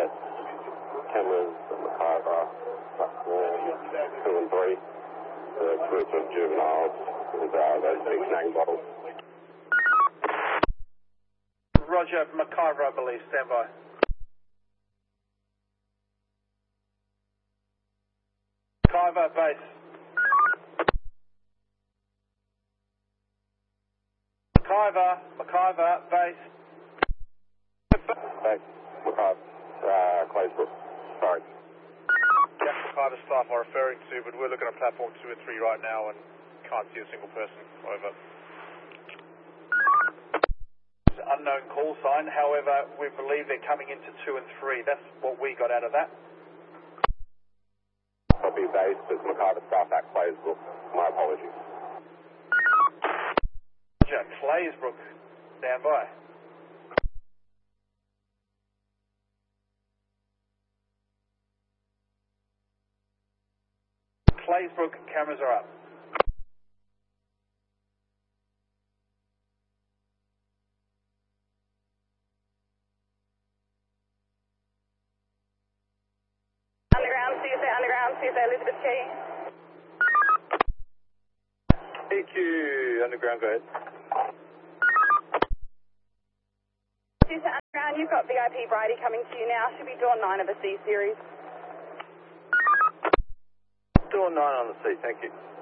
West, cameras at Macarthur, 2 and 3. The group of juveniles with those big nang bottles. Roger, Macarthur, I believe. Stand by. Macarthur, base. Macarthur, base. Base, Macarthur, Claysbrook. Sorry. Jack Macarthur staff are referring to, but we're looking at platform 2 and 3 right now and can't see a single person. Over. Unknown call sign, however, we believe they're coming into 2 and 3. That's what we got out of that. Copy base with Macarthur staff at Claysbrook. My apologies. Roger, Claysbrook, stand by. Claysbrook, cameras are up. CSA Elizabeth Key. EQ, underground, go ahead. CSA Underground, you've got VIP Bridie coming to you now. Should be door 9 of the C series. Door 9 on the C, thank you.